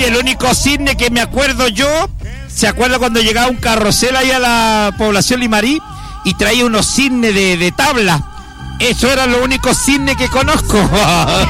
Oye, el único cisne que me acuerdo yo, ¿se acuerda cuando llegaba un carrusel ahí a la población Limarí y traía unos cisnes de tabla? Eso era lo único cisne que conozco.